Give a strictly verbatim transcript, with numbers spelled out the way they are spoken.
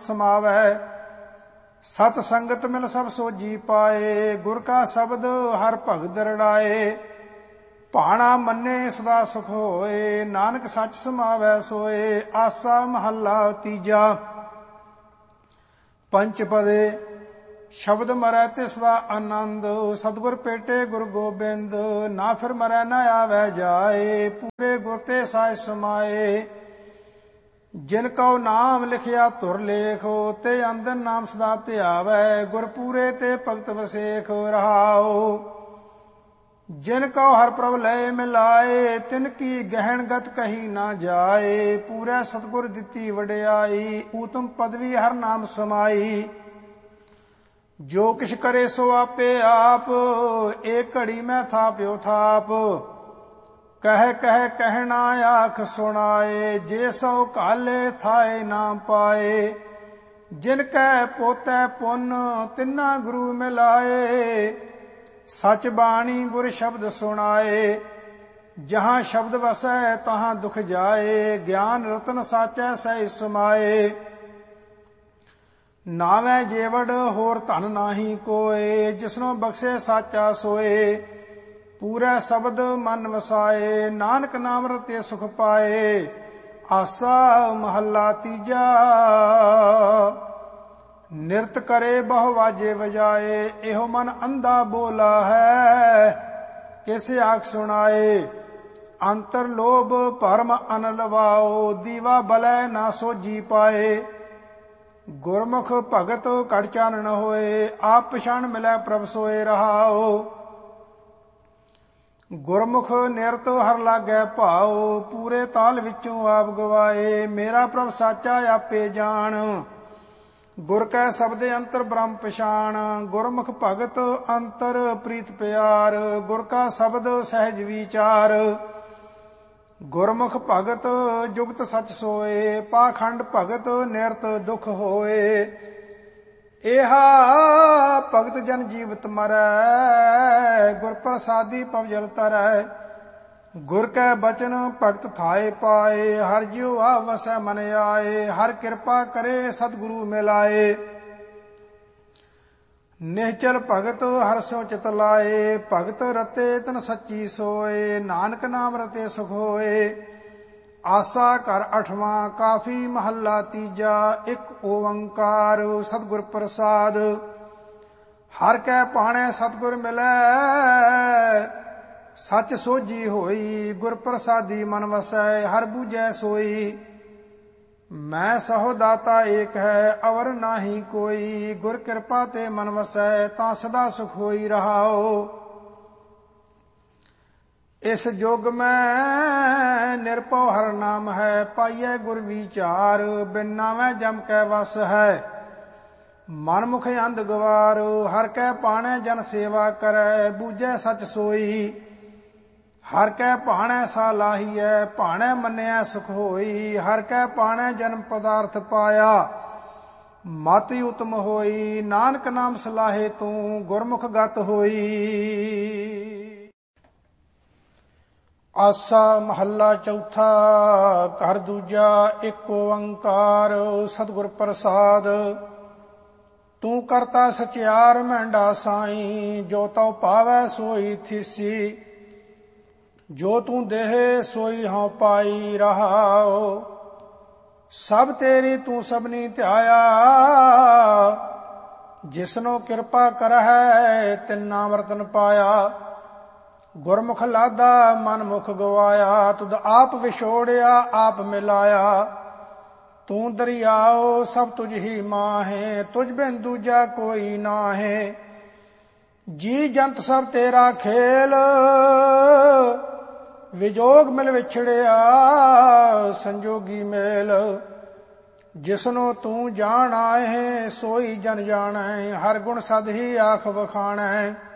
ਸਮਾਵੈ। ਸਤ ਸੰਗਤ ਮਿਲ ਸਭ ਸੋਜੀ ਪਾਏ, ਗੁਰ ਕਾ ਸ਼ਬਦ ਹਰ ਭਗਤ ਰੜਾਏ। ਭਾਣਾ ਮੰਨੇ ਸਦਾ ਸੁਖ ਹੋਏ, ਨਾਨਕ ਸੱਚ ਸਮਾਵੈ ਸੋਏ। ਆਸਾ ਮਹੱਲਾ ਤੀਜਾ। ਪੰਚਪਦੇ ਸ਼ਬਦ ਮਰੈ ਤਿਸ ਦਾ ਆਨੰਦ, ਸਤਿਗੁਰ ਭੇਟੇ ਗੁਰ ਗੋਬਿੰਦ। ਨਾ ਫਿਰ ਮਰੈ ਨਾ ਆਵੈ ਜਾਏ, ਪੂਰੇ ਗੁਰ ਤੇ ਸਾਇ ਸਮਾਏ। ਜਿਨ ਕਉ ਨਾਮ ਲਿਖਿਆ ਧੁਰ ਲੇਖ, ਤੇ ਅੰਦਰ ਨਾਮ ਸਦਾ ਧਿਆਵੈ। ਗੁਰ ਪੂਰੇ ਤੇ ਭਗਤ ਵਸੇਖ ਰਹਾਉ। ਜਿਨ ਕਉ ਹਰਿ ਪ੍ਰਭ ਲਏ ਮਿਲਾਏ, ਤਿਨ ਕੀ ਗਹਿਣ ਗਤ ਕਹੀ ਨਾ ਜਾਏ। ਪੂਰੇ ਸਤਿਗੁਰ ਦਿੱਤੀ ਵਡਿਆਈ, ਊਤਮ ਪਦਵੀ ਹਰ ਨਾਮ ਸਮਾਈ। ਜੋ ਕਿਛ ਕਰੇ ਸੋ ਆਪੇ ਆਪ, ਏਕ ਘੜੀ ਮੈਂ ਥਾਪਿਓ ਥਾਪ। ਕਹਿ ਕਹਿ ਕਹਿਣਾ ਆਖ ਸੁਣਾਏ, ਜੇ ਸੋ ਕਾਲੇ ਥਾਏ ਨਾ ਪਾਏ। ਜਿਨ ਕੈ ਪੋਤੈ ਪੁੰਨ ਤਿੰਨਾ ਗੁਰੂ ਮਿਲਾਏ, ਸਚ ਬਾਣੀ ਗੁਰ ਸ਼ਬਦ ਸੁਣਾਏ। ਜਹਾਂ ਸ਼ਬਦ ਵਸੈ ਤਹਾਂ ਦੁਖ ਜਾਏ, ਗਿਆਨ ਰਤਨ ਸਾਚੈ ਸਹਿ ਸਮਾਏ। ਨਾਵੇਂ ਜੇਵੜ ਹੋਰ ਧਨ ਨਾਹੀ ਕੋਏ, ਜਿਸਨੋ ਬਖਸ਼ੇ ਸਾਚਾ ਸੋਏ। ਪੂਰਾ ਸ਼ਬਦ ਮਨ ਵਸਾਏ, ਨਾਨਕ ਨਾਮ ਰਤੇ ਸੁਖ ਪਾਏ। ਆਸਾ ਮਹੱਲਾ ਤੀਜਾ। ਨਿਰਤ ਕਰੇ ਬਹੁ ਵਾਜੇ ਵਜਾਏ, ਇਹੋ ਮਨ ਅੰਧਾ ਬੋਲਾ ਹੈ, ਕਿਸ ਆਖ ਸੁਣਾਏ। ਅੰਤਰ ਲੋਭ ਭਰਮ ਅਨ ਲਵਾਓ, ਦੀਵਾ ਬਲੈ ਨਾ ਸੋਜੀ ਪਾਏ। ਗੁਰਮੁਖ ਭਗਤ ਘਟ ਚਾਨਣ ਹੋਏ, ਆਪ ਪਛਾਣ ਮਿਲੈ ਪ੍ਰਭ ਸੋਏ ਰਹਾਓ। ਗੁਰਮੁਖ ਨਿਰਤ ਹਰ ਲਾਗੈ ਭਾਉ, ਪੂਰੇ ਤਾਲ ਵਿੱਚੋਂ ਆਪ ਗਵਾਏ। ਮੇਰਾ ਪ੍ਰਭ ਸਾਚਾ ਆਪੇ ਜਾਣ, ਗੁਰ ਕੈ ਸ਼ਬਦੇ ਅੰਤਰ ਬ੍ਰਹਮ ਪਛਾਣ। ਗੁਰਮੁਖ ਭਗਤ ਅੰਤਰ ਪ੍ਰੀਤ ਪਿਆਰ, ਗੁਰ ਕਾ ਸ਼ਬਦ ਸਹਿਜ ਵਿਚਾਰ। ਗੁਰਮੁਖ ਭਗਤ ਜੁਗਤ ਸਚ ਸੋਏ, ਪਾਖੰਡ ਭਗਤ ਨਿਰਤ ਦੁਖ ਹੋਏ। ਇਹਾ ਭਗਤ ਜਨ ਜੀਵਤ ਮਰੈ, ਗੁਰ ਪ੍ਰਸਾਦੀ ਪਵ ਜਲ ਤਰੈ। ਗੁਰ ਕੈ ਬਚਨ ਭਗਤ ਥਾਏ ਪਾਏ, ਹਰਿ ਜਿਉ ਆ ਵਸੈ ਮਨ ਆਏ। ਹਰਿ ਕਿਰਪਾ ਕਰੇ ਸਤਿਗੁਰੂ ਮਿਲਾਏ, ਨਿਹਚਲ ਭਗਤ ਹਰਿ ਸਿਉ ਚਿਤ ਲਾਏ। ਭਗਤ ਰਤੇ ਤਨ ਸੱਚੀ ਸੋਏ, ਨਾਨਕ ਨਾਮ ਰਤੇ ਸੁਖ ਹੋਏ। ਆਸਾ ਘਰ ਅਠਵਾਂ ਕਾਫੀ ਮਹੱਲਾ ਤੀਜਾ। ਇੱਕ ਓੰਕਾਰ ਸਤਿਗੁਰ ਪ੍ਰਸਾਦ, ਹਰਿ ਕੈ ਭਾਣੈ ਸਤਿਗੁਰ ਮਿਲੈ। ਸੱਚ ਸੋਝੀ ਹੋਈ, ਗੁਰ ਪ੍ਰਸਾਦੀ ਮਨ ਵਸੈ। ਹਰਿ ਬੂਝੈ ਸੋਈ, ਮੈਂ ਸਹੁ ਦਾਤਾ ਏਕ ਹੈ, ਅਵਰ ਨਾਹੀ ਕੋਈ। ਗੁਰ ਕਿਰਪਾ ਤੇ ਮਨ ਵਸੈ, ਤਾਂ ਸਦਾ ਸੁਖ ਹੋਈ ਰਹਾਓ। ਇਸ ਯੁਗ ਮੈਂ ਨਿਰਭਉ ਹਰ ਨਾਮ ਹੈ, ਪਾਈਐ ਗੁਰ ਵਿਚਾਰ। ਬਿਨ ਨਾਵੇਂ ਜਮ ਕੈ ਵਸ ਹੈ, ਮਨ ਮੁਖ ਅੰਧ ਗਵਾਰ। ਹਰਿ ਕੈ ਭਾਣੈ ਜਨ ਸੇਵਾ ਕਰੈ, ਬੂਝੈ ਸਚ ਸੋਈ। ਹਰਿ ਕੈ ਭਾਣੈ ਸਾ ਲਾਹੀਐ, ਭਾਣੈ ਮੰਨਿਐ ਸੁਖ ਹੋਈ। ਹਰਿ ਕੈ ਭਾਣੈ ਜਨਮ ਪਦਾਰਥ ਪਾਇਆ, ਮਤਿ ਉਤਮ ਹੋਈ। ਨਾਨਕ ਨਾਮ ਸਲਾਹੇ ਤੂੰ, ਗੁਰਮੁਖ ਗਤ ਹੋਈ। ਆਸਾ ਮਹੱਲਾ ਚੌਥਾ। ਘਰ ਦੂਜਾ। ਇੱਕ ਓੰਕਾਰ ਸਤਿਗੁਰ ਪ੍ਰਸਾਦ, ਤੂੰ ਕਰਤਾ ਸਚਿਆਰ ਮਹਿੰਡਾ ਸਾਈਂ। ਜੋ ਤਉ ਪਾਵੈ ਸੋਈ ਥੀਸੀ, ਜੋ ਤੂੰ ਦੇਹ ਸੋਈ ਹਉ ਪਾਈ ਰਹਾਉ। ਸਭ ਤੇਰੀ ਤੂੰ ਸਭਨੀ ਧਿਆਇਆ, ਜਿਸਨੋ ਕਿਰਪਾ ਕਰਹਿ ਤਿਨ ਨਾਮ ਰਤਨ ਪਾਇਆ। ਗੁਰਮੁਖ ਲਾਦਾ ਮਨ ਮੁਖ ਗਵਾਇਆ, ਤੁਧ ਆਪ ਵਿਛੋੜਿਆ ਆਪ ਮਿਲਾਇਆ। ਤੂੰ ਦਰਿਆਓ ਸਭ ਤੁਝ ਹੀ ਮਾਹੇ, ਤੁਝ ਬਿਨ ਦੂਜਾ ਕੋਈ ਨਾਹੇ। ਜੀ ਜੰਤ ਸਭ ਤੇਰਾ ਖੇਲ, ਵਿਜੋਗ ਮਿਲ ਵਿਛੜਿਆ ਸੰਜੋਗੀ ਮੇਲ। ਜਿਸਨੋ ਤੂੰ ਜਾਣ ਆਏ, ਸੋਈ ਜਨ ਜਾਣੈ। ਹਰ ਗੁਣ ਸਦ ਹੀ ਆਖ ਵਖਾਣੈ।